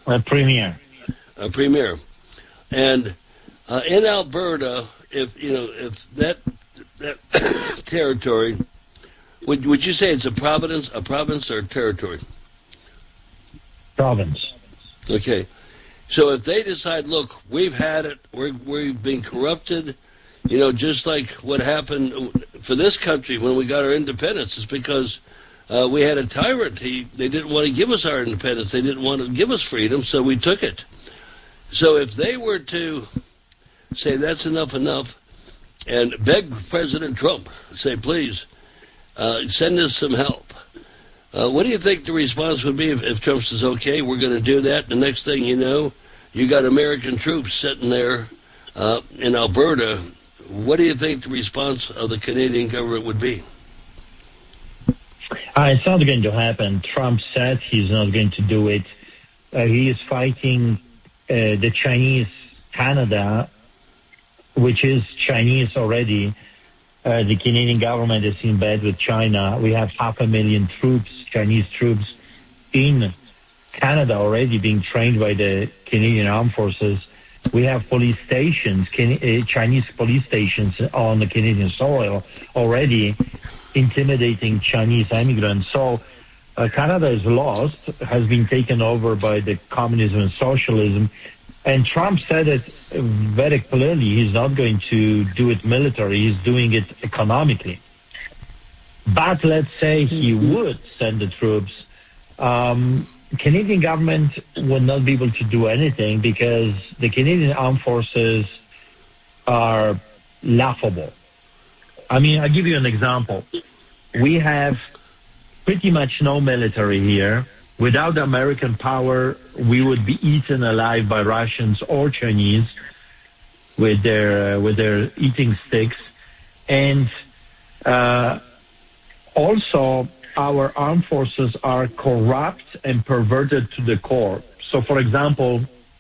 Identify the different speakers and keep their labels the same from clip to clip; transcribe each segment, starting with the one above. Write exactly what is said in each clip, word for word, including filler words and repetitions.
Speaker 1: A premier.
Speaker 2: A premier. And uh, in Alberta, if you know, if that that territory, would would you say it's a province, a province or a territory?
Speaker 1: Province.
Speaker 2: Okay. So if they decide, look, we've had it, we're, we've been corrupted, you know, just like what happened for this country when we got our independence, it's because uh, we had a tyrant. He, they didn't want to give us our independence. They didn't want to give us freedom, so we took it. So if they were to say that's enough, enough, and beg President Trump, say, please, uh, send us some help, uh, what do you think the response would be if, if Trump says, okay, we're going to do that, the next thing you know, you got American troops sitting there uh, in Alberta. What do you think the response of the Canadian government would be?
Speaker 1: Uh, it's not going to happen. Trump said he's not going to do it. Uh, he is fighting uh, the Chinese Canada, which is Chinese already. Uh, the Canadian government is in bed with China. We have half a million troops, Chinese troops, in Canada already being trained by the Canadian Armed Forces. We have police stations, Chinese police stations on the Canadian soil already intimidating Chinese immigrants. So uh, Canada is lost, has been taken over by the communism and socialism. And Trump said it very clearly. He's not going to do it military. He's doing it economically. But let's say he would send the troops. Um, Canadian government would not be able to do anything because the Canadian Armed Forces are laughable. I mean, I'll give you an example. We have pretty much no military here. Without American power, we would be eaten alive by Russians or Chinese with their uh, with their eating sticks. And uh, also, our armed forces are corrupt and perverted to the core. So, for example,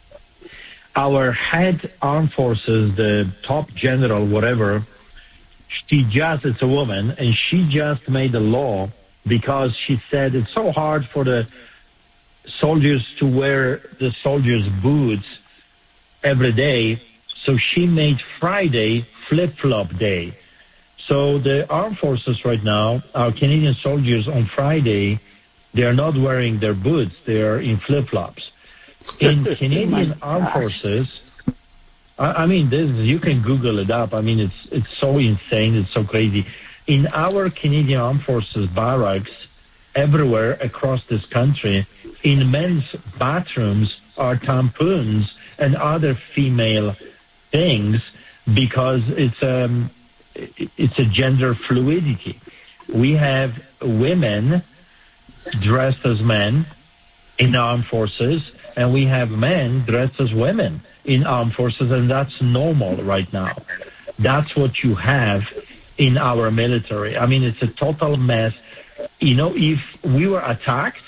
Speaker 1: our head armed forces, the top general, whatever, she just, it's a woman, and she just made a law because she said it's so hard for the soldiers to wear the soldiers' boots every day. So she made Friday flip-flop day. So the armed forces right now, our Canadian soldiers on Friday, they are not wearing their boots. They are in flip-flops. In Canadian armed forces, I, I mean, this you can Google it up. I mean, it's it's so insane. It's so crazy. In our Canadian armed forces barracks, everywhere across this country, in men's bathrooms are tampons and other female things because it's um it's a gender fluidity. We have women dressed as men in armed forces, and we have men dressed as women in armed forces, and that's normal right now. That's what you have in our military. I mean, it's a total mess. You know, if we were attacked,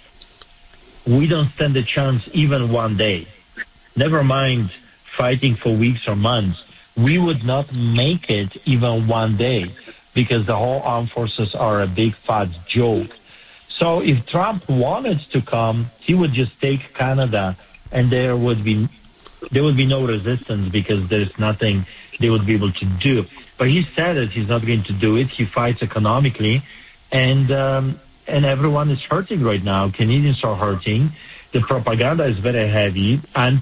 Speaker 1: we don't stand a chance even one day. Never mind fighting for weeks or months. We would not make it even one day because the whole armed forces are a big fat joke. So if Trump wanted to come, he would just take Canada, and there would be there would be no resistance because there's nothing they would be able to do. But he said that he's not going to do it. He fights economically, and um, and everyone is hurting right now. Canadians are hurting. The propaganda is very heavy.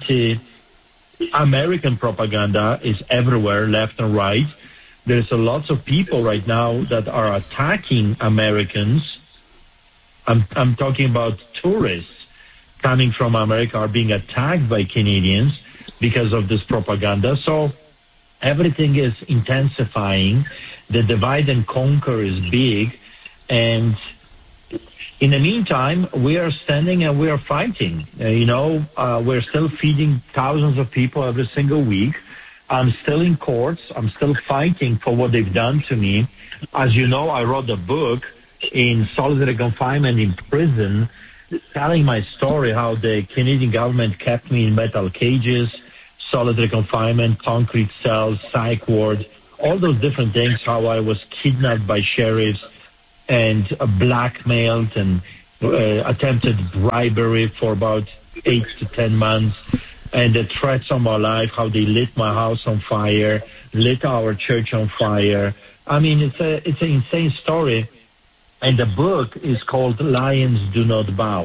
Speaker 1: Anti-American propaganda is everywhere, left and right. There's a lots of people right now that are attacking Americans. I'm, I'm talking about tourists coming from America are being attacked by Canadians because of this propaganda. So everything is intensifying. The divide and conquer is big. And in the meantime, we are standing and we are fighting. Uh, you know, uh, we're still feeding thousands of people every single week. I'm still in courts. I'm still fighting for what they've done to me. As you know, I wrote a book in solitary confinement in prison, telling my story, how the Canadian government kept me in metal cages, solitary confinement, concrete cells, psych ward, all those different things, how I was kidnapped by sheriffs and uh, blackmailed and uh, attempted bribery for about eight to ten months, and the threats on my life, how they lit my house on fire, lit our church on fire. I mean, it's a it's an insane story. And the book is called Lions Do Not Bow.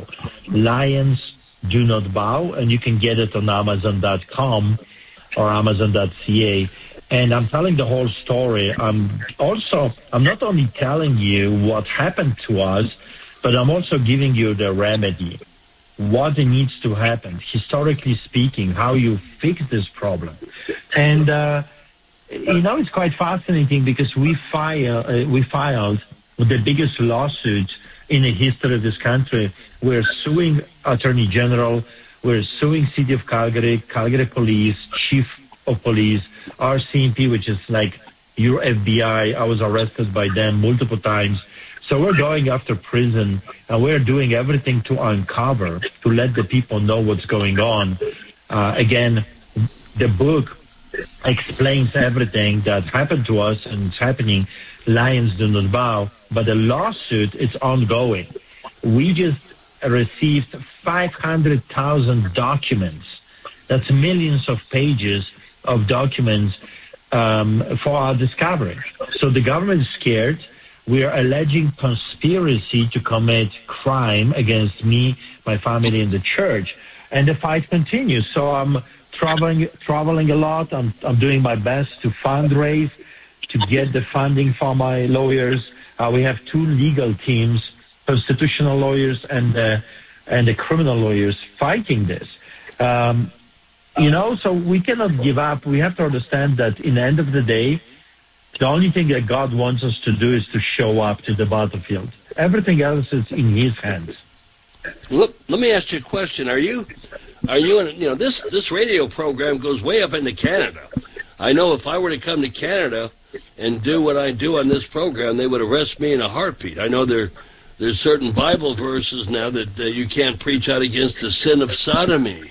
Speaker 1: Lions Do Not Bow, and you can get it on Amazon dot com or Amazon dot c a. And I'm telling the whole story. I'm also, I'm not only telling you what happened to us, but I'm also giving you the remedy, what needs to happen, historically speaking, how you fix this problem. And, uh, you know, it's quite fascinating because we, file, uh, we filed the biggest lawsuit in the history of this country. We're suing Attorney General, we're suing City of Calgary, Calgary Police, Chief of Police, R C M P, which is like your F B I. I was arrested by them multiple times. So we're going after prison, and we're doing everything to uncover, to let the people know what's going on. Uh, again, the book explains everything that happened to us and it's happening. Lions Do Not Bow, but the lawsuit is ongoing. We just received five hundred thousand documents. That's millions of pages of documents um, for our discovery. So the government is scared. We are alleging conspiracy to commit crime against me, my family, and the church. And the fight continues. So I'm traveling traveling a lot. I'm, I'm doing my best to fundraise, to get the funding for my lawyers. Uh, we have two legal teams, constitutional lawyers and uh, and the criminal lawyers fighting this. Um, you know, so we cannot give up. We have to understand that in the end of the day, the only thing that God wants us to do is to show up to the battlefield. Everything else is in His hands.
Speaker 2: Look, let me ask you a question. Are you, are you, in, you know, this, this radio program goes way up into Canada. I know if I were to come to Canada and do what I do on this program, they would arrest me in a heartbeat. I know there, there's certain Bible verses now that uh, you can't preach out against the sin of sodomy,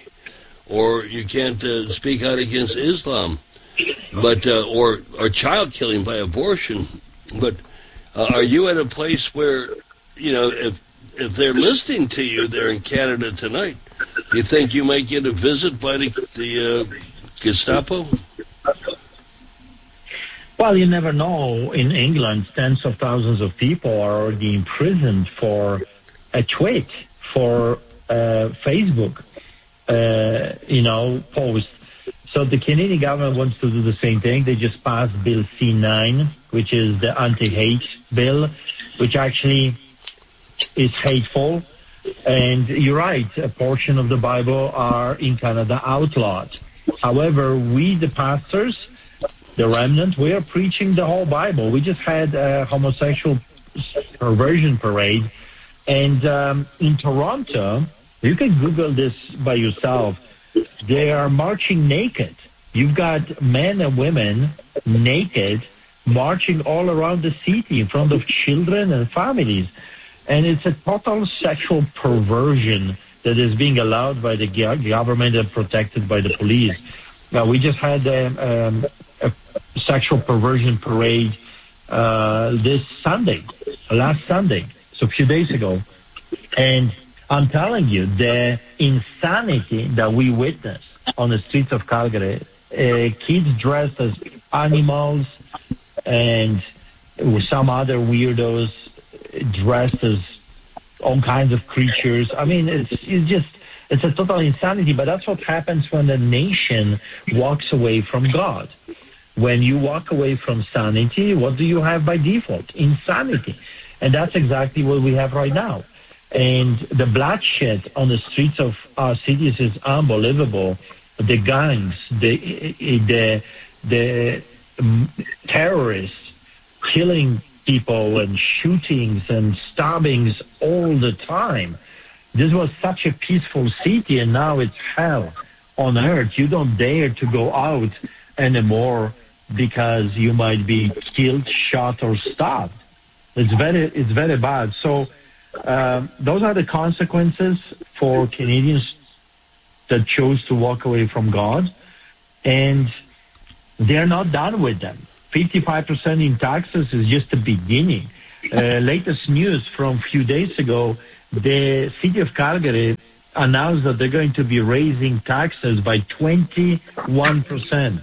Speaker 2: or you can't uh, speak out against Islam, but uh, or or child killing by abortion. But uh, are you at a place where, you know, if if they're listening to you there in Canada tonight, do you think you might get a visit by the, the uh, Gestapo?
Speaker 1: Well, you never know. In England, tens of thousands of people are already imprisoned for a tweet, for uh, Facebook, uh, you know, post. So the Canadian government wants to do the same thing. They just passed Bill C nine, which is the anti-hate bill, which actually is hateful. And you're right, a portion of the Bible are in Canada outlawed. However, we, the pastors, the remnant, we are preaching the whole Bible. We just had a homosexual perversion parade. And um, in Toronto, you can Google this by yourself. They are marching naked. You've got men and women naked marching all around the city in front of children and families. And it's a total sexual perversion that is being allowed by the government and protected by the police. Now, we just had um, um, a sexual perversion parade uh, this Sunday, last Sunday, so a few days ago. And I'm telling you, the insanity that we witnessed on the streets of Calgary, uh, kids dressed as animals and some other weirdos dressed as all kinds of creatures. I mean, it's, it's just, it's a total insanity, but that's what happens when a nation walks away from God. When you walk away from sanity, what do you have by default? Insanity. And that's exactly what we have right now. And the bloodshed on the streets of our cities is unbelievable. The gangs, the the the um, terrorists killing people and shootings and stabbings all the time. This was such a peaceful city, and now it's hell on earth. You don't dare to go out anymore because you might be killed, shot, or stabbed. It's very it's very bad. So. Um, those are the consequences for Canadians that chose to walk away from God, and they're not done with them. fifty-five percent in taxes is just the beginning. Uh, latest news from a few days ago, the city of Calgary announced that they're going to be raising taxes by twenty-one percent.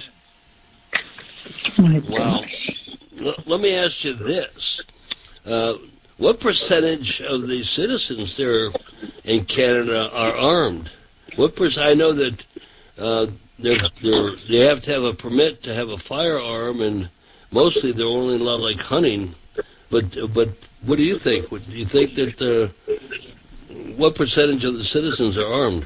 Speaker 2: Wow. Let me ask you this. Uh, what percentage of the citizens there in Canada are armed? What per- I know that uh, they're, they're, they have to have a permit to have a firearm, and mostly they're only allowed like hunting. But but what do you think? What, do you think that uh, what percentage of the citizens are armed?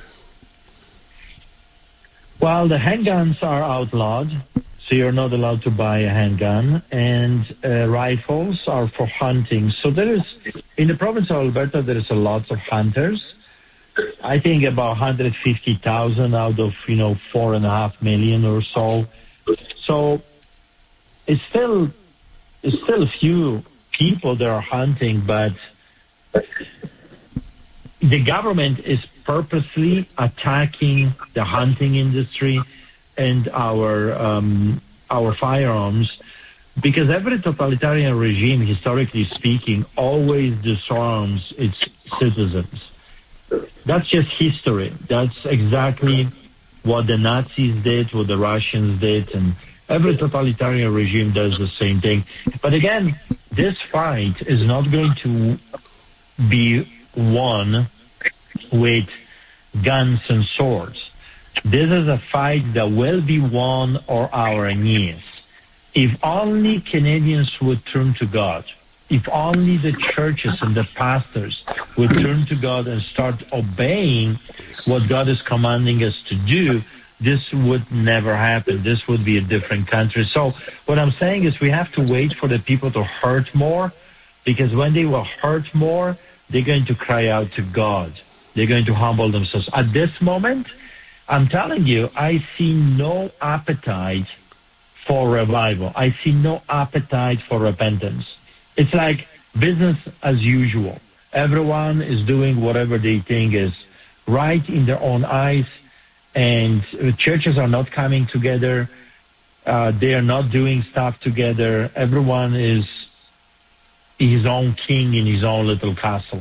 Speaker 1: Well, the handguns are outlawed, so you're not allowed to buy a handgun, and uh, rifles are for hunting. So there is, in the province of Alberta, there is a lot of hunters. I think about one hundred fifty thousand out of, you know, four and a half million or so. So it's still, it's still a few people that are hunting, but the government is purposely attacking the hunting industry and our um, our firearms, because every totalitarian regime, historically speaking, always disarms its citizens. That's just history. That's exactly what the Nazis did, what the Russians did, and every totalitarian regime does the same thing. But again, this fight is not going to be won with guns and swords. This is a fight that will be won on our knees. If only Canadians would turn to God, if only the churches and the pastors would turn to God and start obeying what God is commanding us to do, this would never happen. This would be a different country. So what I'm saying is we have to wait for the people to hurt more, because when they will hurt more, they're going to cry out to God. They're going to humble themselves. At this moment, I'm telling you, I see no appetite for revival. I see no appetite for repentance. It's like business as usual. Everyone is doing whatever they think is right in their own eyes, and churches are not coming together. Uh, they are not doing stuff together. Everyone is his own king in his own little castle.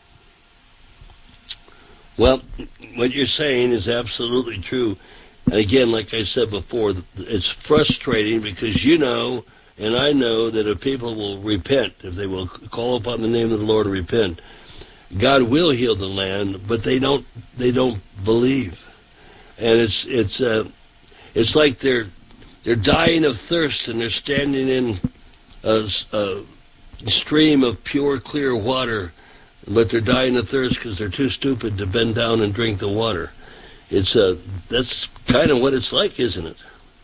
Speaker 2: Well, what you're saying is absolutely true. And again, like I said before, it's frustrating because you know and I know that if people will repent, if they will call upon the name of the Lord and repent, God will heal the land, but they don't they don't believe. And it's it's uh, it's like they're they're dying of thirst and they're standing in a, a stream of pure, clear water, but they're dying of thirst because they're too stupid to bend down and drink the water. It's uh, that's kind of what it's like, isn't it?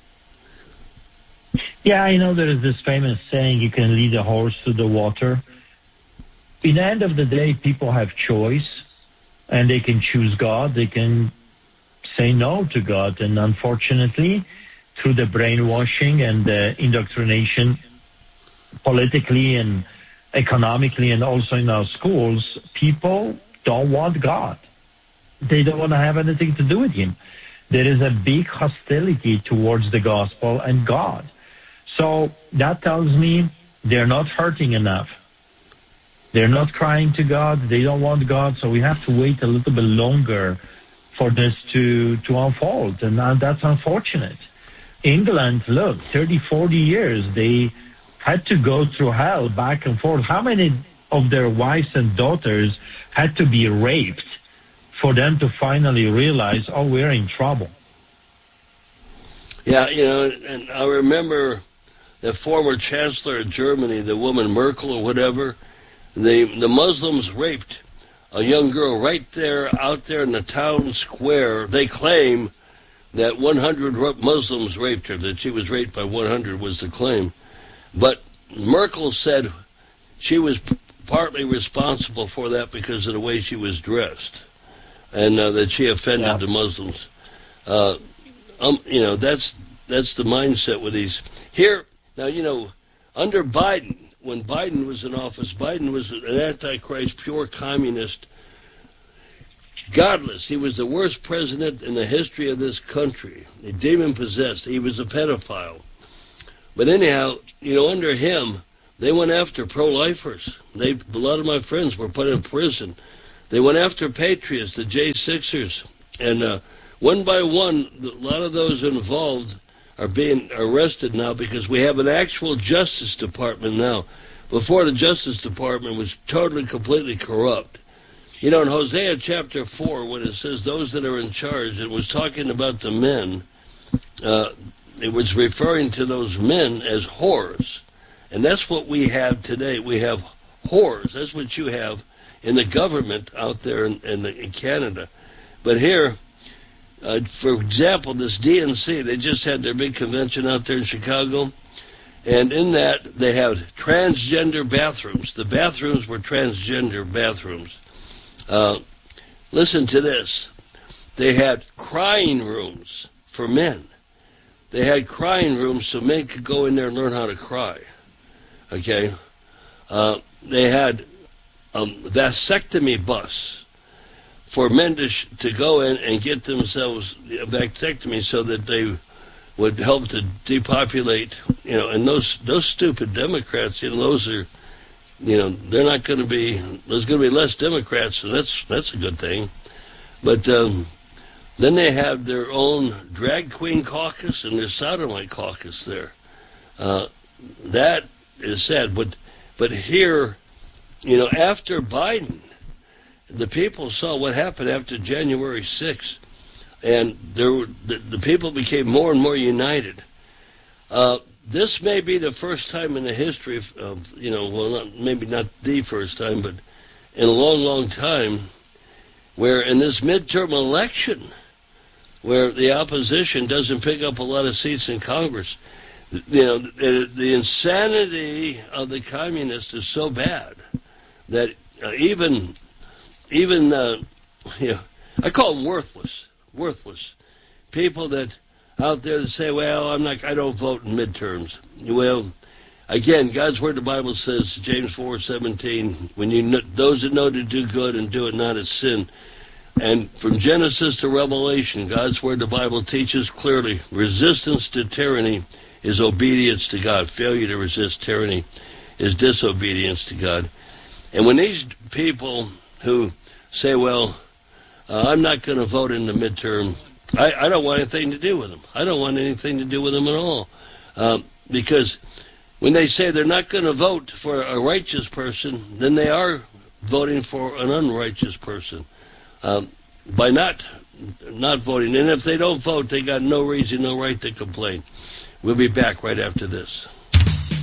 Speaker 1: Yeah, I know there is this famous saying, you can lead a horse to the water. In the end of the day, people have choice, and they can choose God. They can say no to God. And unfortunately, through the brainwashing and the indoctrination, politically and economically and also in our schools, people don't want God. They don't want to have anything to do with Him. There is a big hostility towards the gospel and God. So that tells me they're not hurting enough. They're not crying to God. They don't want God. So we have to wait a little bit longer for this to, to unfold. And that's unfortunate. England, look, thirty, forty years, they had to go through hell back and forth. How many of their wives and daughters had to be raped for them to finally realize, oh, we're in trouble?
Speaker 2: Yeah, you know, and I remember the former chancellor of Germany, the woman Merkel or whatever, the the Muslims raped a young girl right there, out there in the town square. They claim that one hundred Muslims raped her, that she was raped by one hundred was the claim. But Merkel said she was partly responsible for that because of the way she was dressed, and uh, that she offended yeah. the Muslims. Uh, um, you know, that's that's the mindset with these. Here, now, you know, under Biden, when Biden was in office, Biden was an antichrist, pure communist, godless. He was the worst president in the history of this country. A demon-possessed. He was a pedophile. But anyhow, you know, under him, they went after pro-lifers. They, a lot of my friends were put in prison They went after Patriots, the J sixers, and uh, one by one, a lot of those involved are being arrested now because we have an actual Justice Department now. Before, the Justice Department was totally, completely corrupt. You know, in Hosea chapter four, when it says those that are in charge, it was talking about the men. Uh, it was referring to those men as whores. And that's what we have today. We have whores. That's what you have in the government out there in, in, in Canada. But here, uh, for example, this D N C, they just had their big convention out there in Chicago. And in that, they have transgender bathrooms. The bathrooms were transgender bathrooms. Uh, listen to this. They had crying rooms for men. They had crying rooms so men could go in there and learn how to cry. Okay? Uh, they had a vasectomy bus for men to, sh- to go in and get themselves a vasectomy so that they would help to depopulate, you know, and those those stupid Democrats, you know, those are, you know, they're not going to be, there's going to be less Democrats, and that's that's a good thing. But um, then they have their own drag queen caucus and their sodomite caucus there. Uh, that is sad. But, but here, you know, after Biden, the people saw what happened after January sixth, and there were, the, the people became more and more united. Uh, This may be the first time in the history of, of you know, well, not, maybe not the first time, but in a long, long time, where in this midterm election, where the opposition doesn't pick up a lot of seats in Congress, you know, the, the insanity of the communists is so bad that uh, even, even, uh, you know, I call them worthless, worthless people that out there that say, well, I'm not, I don't vote in midterms. Well, again, God's word, the Bible says, James four seventeen, when you know, those that know to do good and do it not as sin. And from Genesis to Revelation, God's word, the Bible teaches clearly, resistance to tyranny is obedience to God. Failure to resist tyranny is disobedience to God. And when these people who say, well, uh, I'm not going to vote in the midterm, I, I don't want anything to do with them. I don't want anything to do with them at all. Um, because when they say they're not going to vote for a righteous person, then they are voting for an unrighteous person um, by not not voting. And if they don't vote, they got no reason, no right to complain. We'll be back right after this.